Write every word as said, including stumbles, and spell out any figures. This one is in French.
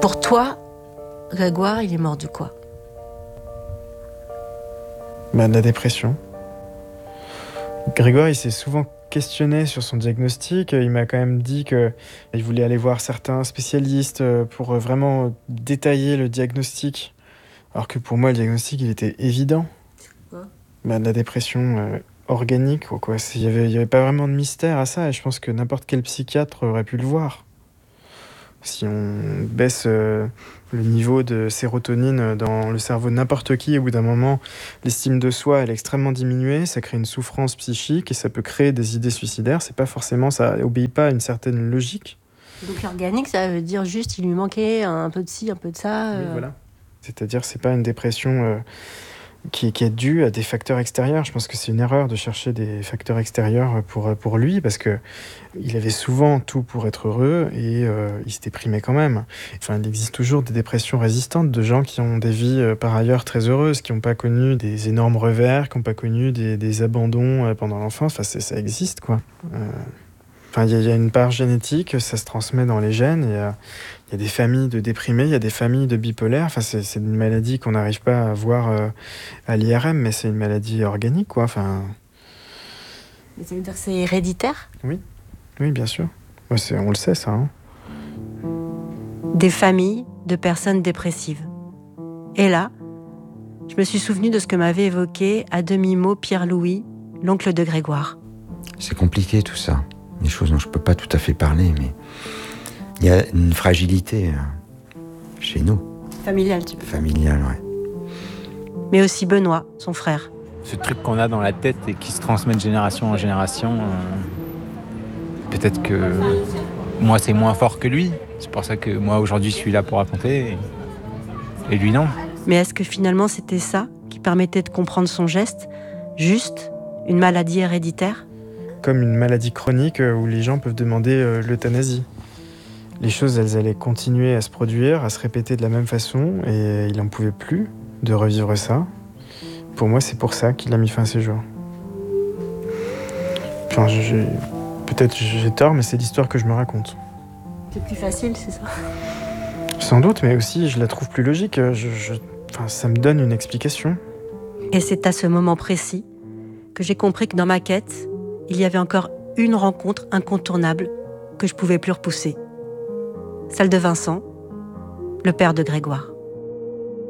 Pour toi, Grégoire, il est mort de quoi ? Bah, de la dépression. Grégoire, il s'est souvent questionné sur son diagnostic. Il m'a quand même dit qu'il voulait aller voir certains spécialistes pour vraiment détailler le diagnostic. Alors que pour moi, le diagnostic, il était évident. Quoi ? Bah, de la dépression euh, organique, quoi. quoi. Il n'y avait, il y avait pas vraiment de mystère à ça, et je pense que n'importe quel psychiatre aurait pu le voir. Si on baisse euh, le niveau de sérotonine dans le cerveau de n'importe qui, au bout d'un moment, l'estime de soi elle est extrêmement diminuée, ça crée une souffrance psychique et ça peut créer des idées suicidaires. C'est pas forcément, ça obéit pas à une certaine logique. Donc organique, ça veut dire juste il lui manquait un peu de ci, un peu de ça. Euh... Oui, voilà. C'est-à-dire c'est pas une dépression euh, qui, qui est due à des facteurs extérieurs. Je pense que c'est une erreur de chercher des facteurs extérieurs pour, pour lui, parce que il avait souvent tout pour être heureux et euh, il se déprimait quand même. Enfin, il existe toujours des dépressions résistantes de gens qui ont des vies euh, par ailleurs très heureuses, qui n'ont pas connu des énormes revers, qui n'ont pas connu des, des abandons euh, pendant l'enfance. Enfin, c'est, ça existe, quoi. Euh... Enfin, il y, y a une part génétique, ça se transmet dans les gènes. Il y a, y a des familles de déprimés, il y a des familles de bipolaires. Enfin, c'est, c'est une maladie qu'on n'arrive pas à voir euh, à l'I R M, mais c'est une maladie organique, quoi. Enfin... Mais ça veut dire que c'est héréditaire ? Oui, oui, bien sûr. Ouais, c'est, on le sait, ça. Hein. Des familles de personnes dépressives. Et là, je me suis souvenu de ce que m'avait évoqué à demi-mot Pierre-Louis, l'oncle de Grégoire. C'est compliqué tout ça. Des choses dont je ne peux pas tout à fait parler, mais il y a une fragilité euh, chez nous. Familiale, tu peux. Familiale, ouais. Mais aussi Benoît, son frère. Ce truc qu'on a dans la tête et qui se transmet de génération en génération, euh, peut-être que moi c'est moins fort que lui. C'est pour ça que moi aujourd'hui je suis là pour raconter et, et lui non. Mais est-ce que finalement c'était ça qui permettait de comprendre son geste ? Juste une maladie héréditaire ? Comme une maladie chronique où les gens peuvent demander euh, l'euthanasie. Les choses, elles allaient continuer à se produire, à se répéter de la même façon, et il n'en pouvait plus de revivre ça. Pour moi, c'est pour ça qu'il a mis fin à ses jours. Enfin, j'ai... peut-être j'ai tort, mais c'est l'histoire que je me raconte. C'est plus facile, c'est ça ? Sans doute, mais aussi, je la trouve plus logique. Je, je... Enfin, ça me donne une explication. Et c'est à ce moment précis que j'ai compris que dans ma quête, il y avait encore une rencontre incontournable que je ne pouvais plus repousser. Celle de Vincent, le père de Grégoire.